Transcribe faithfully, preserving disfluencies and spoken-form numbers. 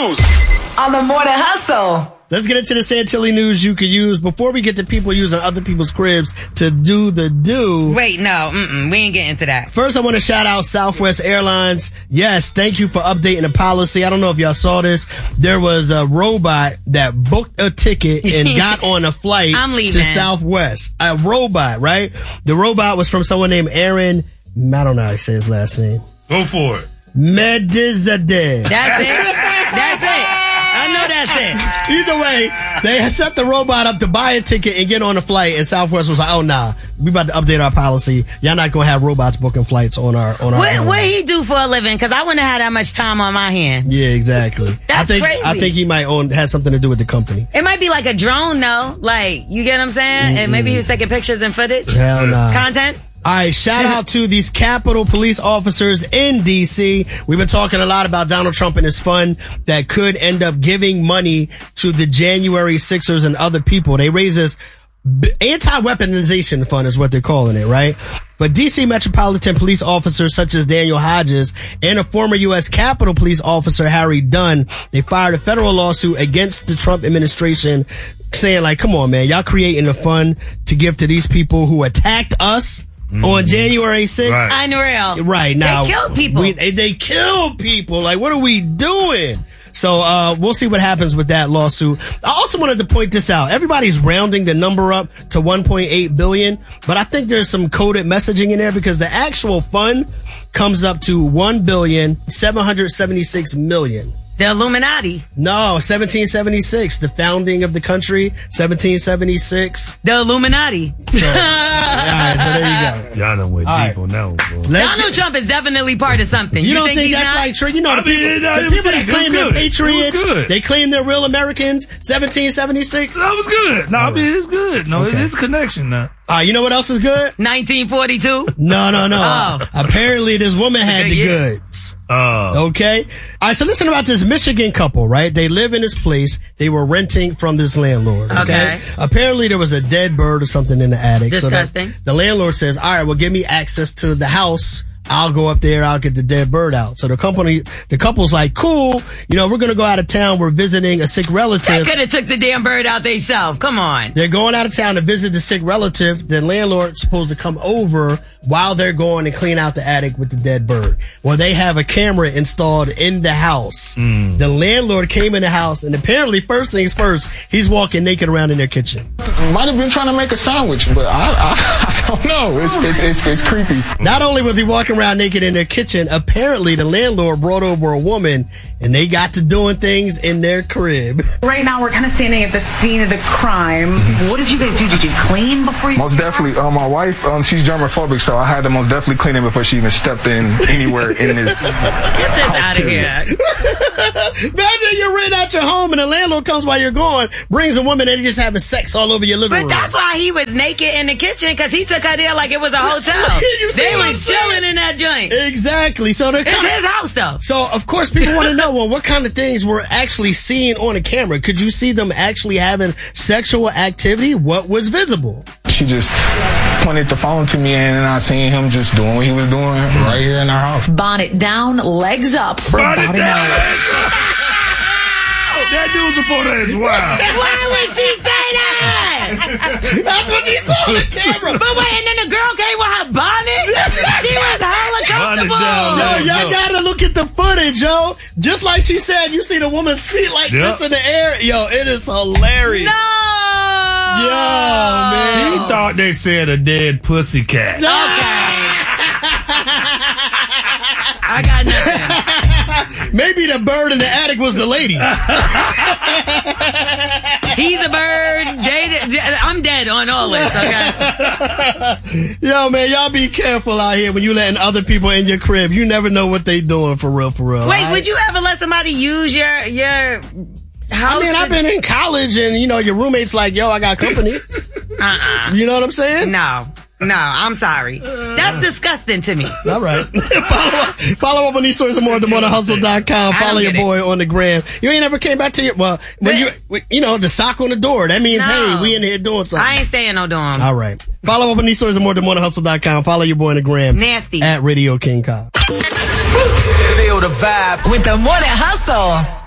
news on the Morning Hustle. Let's get into the Santilli news you could use before we get to people using other people's cribs to do the do. Wait, no, mm-mm, we ain't getting to that. First, I want to shout out Southwest Airlines. Yes, thank you for updating the policy. I don't know if y'all saw this. There was a robot that booked a ticket and got on a flight I'm leaving. to Southwest. A robot, right? The robot was from someone named Aaron. I don't know how to say his last name. Go for it. Medizadeh. That's it. That's it. I know that's it. Either way, they had set the robot up to buy a ticket and get on a flight, and Southwest was like, "Oh nah, we about to update our policy. Y'all not gonna have robots booking flights on our on our." What what he do for a living? Because I wouldn't have had that much time on my hand. Yeah, exactly. That's I think crazy. I think he might own has something to do with the company. It might be like a drone though. Like, you get what I'm saying? Mm-mm. And maybe he was taking pictures and footage. Hell nah. Content. All right, shout out to these Capitol Police officers in D C. We've been talking a lot about Donald Trump and his fund that could end up giving money to the January sixers and other people. They raise this anti-weaponization fund is what they're calling it, right? But D C Metropolitan Police officers such as Daniel Hodges and a former U S Capitol Police officer, Harry Dunn, they fired a federal lawsuit against the Trump administration saying like, come on, man, y'all creating a fund to give to these people who attacked us Mm. on January sixth. Right. Unreal. Right now. They killed people. We, they killed people. Like, what are we doing? So, uh, we'll see what happens with that lawsuit. I also wanted to point this out. Everybody's rounding the number up to one point eight billion, but I think there's some coded messaging in there because the actual fund comes up to one billion seven hundred seventy-six million. The Illuminati. No, seventeen seventy-six, the founding of the country, seventeen seventy-six. The Illuminati. So, all right, so there you go. Y'all done went deep on that one, bro. Donald get, Trump is definitely part of something. You, you don't think, think he's that's not? like true? You know, the I people, mean, no, the people that claim they're good. patriots, they claim they're real Americans, seventeen seventy-six. That was good. No, I mean, it's good. No, okay. It's a connection now. Uh, you know what else is good? nineteen forty-two. No, no, no. Oh. Apparently this woman had the goods. Oh. Okay. All right, so listen about this Michigan couple, right? They live in this place. They were renting from this landlord. Okay. okay. Apparently there was a dead bird or something in the attic. Disgusting. So the, the landlord says, all right, well, give me access to the house. I'll go up there. I'll get the dead bird out. So the company, the couple's like, cool. You know, we're going to go out of town. We're visiting a sick relative. They could have took the damn bird out themselves. Come on. They're going out of town to visit the sick relative. The landlord's supposed to come over while they're going and clean out the attic with the dead bird. Well, they have a camera installed in the house. Mm. The landlord came in the house and apparently first things first, he's walking naked around in their kitchen. Might have been trying to make a sandwich, but I, I, I don't know. It's, it's, it's, it's creepy. Not only was he walking around naked in their kitchen, apparently the landlord brought over a woman and they got to doing things in their crib. Right now we're kind of standing at the scene of the crime. Mm-hmm. What did you guys do? Did you clean before you? Most definitely. Uh, my wife, um, she's germophobic, so I had to most definitely clean it before she even stepped in anywhere in this. Get this out of here. Imagine you're renting out your home and the landlord comes while you're gone, brings a woman and he's just having sex all over your living but room. But that's why he was naked in the kitchen, because he took her there like it was a hotel. They was chilling in that joint. Exactly. So they're it's kinda, his house though. So of course people want to know, well, what kind of things were actually seen on the camera? Could you see them actually having sexual activity? What was visible? She just pointed the phone to me and I seen him just doing what he was doing right here in our house. Bonnet down, legs up for Bonnet about an hour. That dude's reporter is wild. Why would she say that? That's what she saw on the camera. But wait, and then the girl came with her bonnet? She was hella comfortable. Down, yo, y'all gotta look at the footage, yo. Just like she said, you see the woman's feet like yep. this in the air. Yo, it is hilarious. No. Yo, man. He thought they said a dead pussycat. No. Okay. I got nothing. Maybe the bird in the attic was the lady. He's a bird. They, I'm dead on all this, okay? Yo, man, y'all be careful out here when you letting other people in your crib. You never know what they doing for real, for real. Wait, right? Would you ever let somebody use your, your house? I mean, I've been in college and, you know, your roommate's like, yo, I got company. Uh-uh. You know what I'm saying? No. No, I'm sorry. That's disgusting to me. All right. follow, up, follow up on these stories and more at the morning hustle dot com. Follow your boy it. on the gram. You ain't never came back to your, well, when you, you know, the sock on the door. That means, no. hey, we in here doing something. I ain't staying no dorm. All right. Follow up on these stories and more at the morning hustle dot com. Follow your boy on the gram. Nasty. At Radio King Cobb. Feel the vibe with the Morning Hustle.